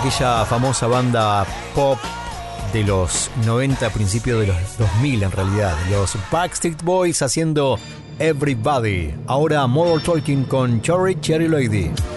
aquella famosa banda pop de los 90, principios de los 2000 en realidad. Los Backstreet Boys haciendo Everybody. Ahora Modern Talking con Cherry Cherry Lady.